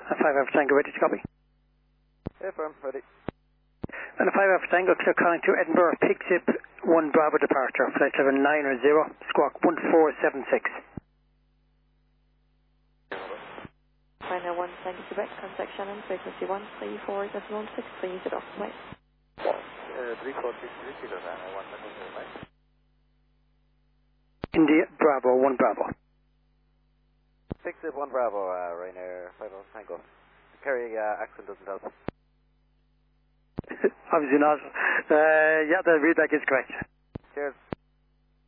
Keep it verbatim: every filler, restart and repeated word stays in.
A five Alpha Tango, ready to copy. Affirm, ready. And a five Alpha Tango, clear calling to Edinburgh, Pig Zip, one Bravo departure, flight level nine or zero, squawk one four seven six. Final one, thank you, Quebec, contact Shannon, frequency one three four seven one six, please get off the way. Uh, three four six three zero nine, I want to know, right? India, Bravo, one Bravo. Six Zip one Bravo, uh, Rainer, five Alpha Tango. Carry uh, accent doesn't help. Obviously not. Uh, yeah, the readback is correct. Cheers.